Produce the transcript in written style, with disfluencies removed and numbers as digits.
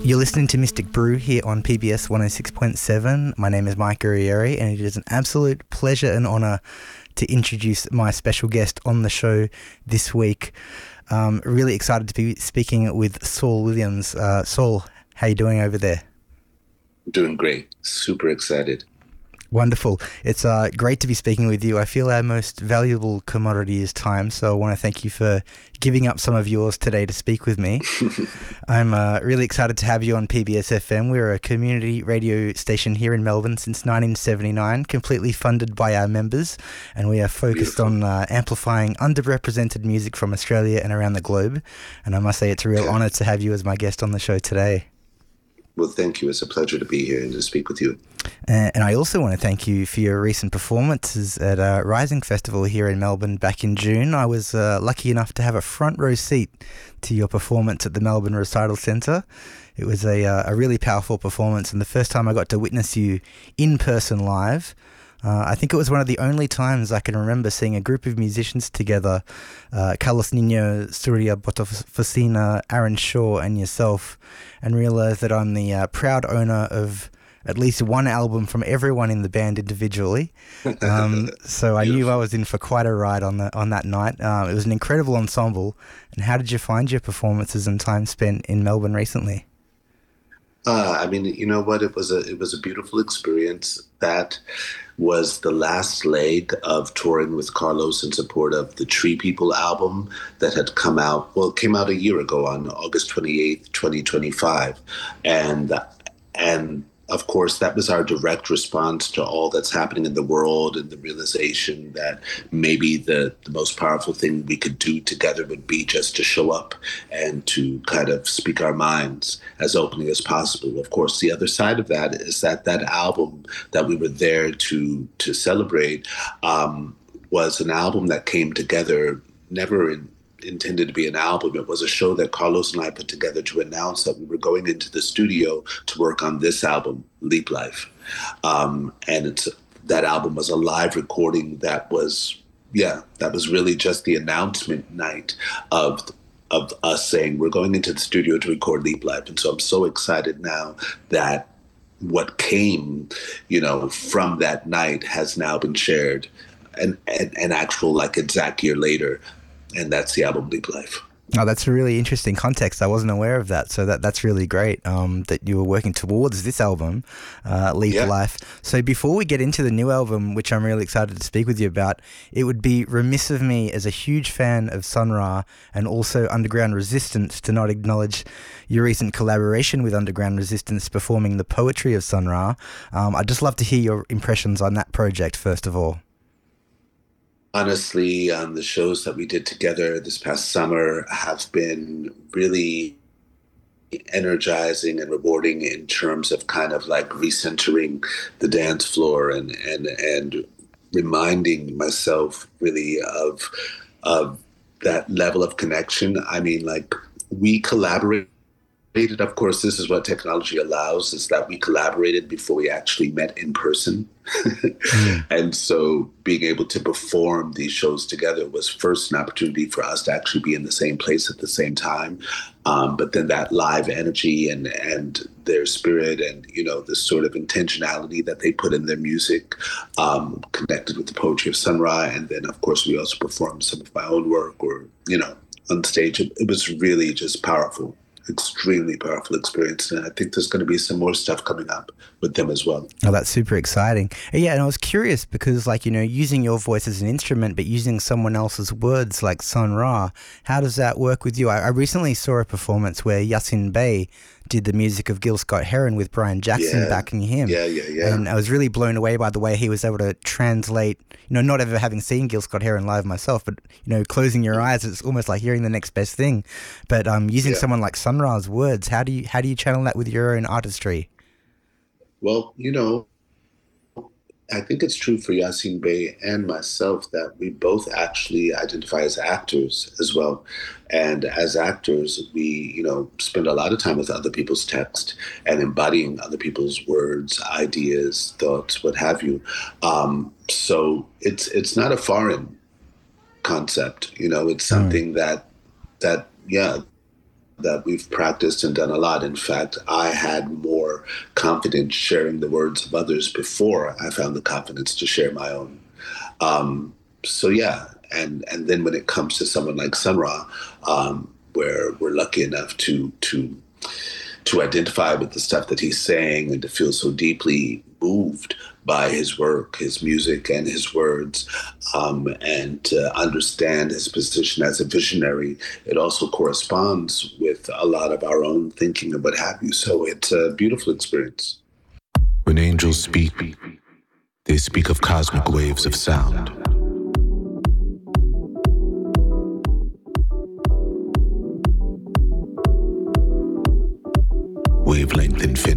You're listening to Mystic Brew here on PBS 106.7. My name is Mike Guerrieri, and it is an absolute pleasure and honour to introduce my special guest on the show this week. Really excited to be speaking with Saul Williams. Saul, how you doing over there? Doing great. Super excited. Wonderful. It's great to be speaking with you. I feel our most valuable commodity is time, so I want to thank you for giving up some of yours today to speak with me. I'm really excited to have you on PBS FM. We're a community radio station here in Melbourne since 1979, completely funded by our members, and we are focused on amplifying underrepresented music from Australia and around the globe. And I must say it's a real honour to have you as my guest on the show today. Well, thank you. It's a pleasure to be here and to speak with you. And I also want to thank you for your recent performances at Rising Festival here in Melbourne back in June. I was lucky enough to have a front row seat to your performance at the Melbourne Recital Centre. It was a really powerful performance, and the first time I got to witness you in person live. I think it was one of the only times I can remember seeing a group of musicians together, Carlos Nino, Surya Botofasina, Aaron Shaw and yourself, and realise that I'm the proud owner of at least one album from everyone in the band individually. So I knew I was in for quite a ride on that night. It was an incredible ensemble. And how did you find your performances and time spent in Melbourne recently? I mean, you know what? It was a beautiful experience. That was the last leg of touring with Carlos in support of the Tree People album that had come out. Well, it came out a year ago on August 28th, 2025. And of course, that was our direct response to all that's happening in the world, and the realization that maybe the most powerful thing we could do together would be just to show up and to kind of speak our minds as openly as possible. Of course, the other side of that is that album that we were there to celebrate was an album that came together never intended to be an album. It was a show that Carlos and I put together to announce that we were going into the studio to work on this album, Leap Life. And that album was a live recording that was really just the announcement night of us saying we're going into the studio to record Leap Life. And so I'm so excited now that what came, from that night has now been shared an actual exact year later. And that's the album Leap Life. Oh, that's a really interesting context. I wasn't aware of that. So that's really great that you were working towards this album, Leap Life. So before we get into the new album, which I'm really excited to speak with you about, it would be remiss of me as a huge fan of Sun Ra and also Underground Resistance to not acknowledge your recent collaboration with Underground Resistance performing the poetry of Sun Ra. I'd just love to hear your impressions on that project, first of all. Honestly, the shows that we did together this past summer have been really energizing and rewarding in terms of kind of recentering the dance floor and reminding myself really of that level of connection. I mean, we collaborated. Of course, this is what technology allows, is that we collaborated before we actually met in person. And so being able to perform these shows together was first an opportunity for us to actually be in the same place at the same time. But then that live energy and their spirit and, this sort of intentionality that they put in their music connected with the poetry of Sun Ra. And then, of course, we also performed some of my own work or, on stage. It was really just powerful. Extremely powerful experience, and I think there's going to be some more stuff coming up with them as well. Oh, that's super exciting. Yeah, and I was curious because, using your voice as an instrument, but using someone else's words like Sun Ra, how does that work with you? I recently saw a performance where Yasin Bey did the music of Gil Scott-Heron with Brian Jackson backing him. Yeah. And I was really blown away by the way he was able to translate, not ever having seen Gil Scott-Heron live myself, but, closing your eyes, it's almost like hearing the next best thing. But using someone like Sun Ra's words, how do you channel that with your own artistry? Well, I think it's true for Yasin Bey and myself that we both actually identify as actors as well. And as actors, we, spend a lot of time with other people's text and embodying other people's words, ideas, thoughts, what have you. So it's not a foreign concept, it's something that that we've practiced and done a lot. In fact, I had more confidence sharing the words of others before I found the confidence to share my own. So yeah, and then when it comes to someone like Sun Ra, where we're lucky enough to identify with the stuff that he's saying and to feel so deeply moved by his work, his music, and his words, and to understand his position as a visionary, it also corresponds with a lot of our own thinking and what have you. So it's a beautiful experience. When angels speak, they speak of cosmic waves of sound. Wavelength infinity.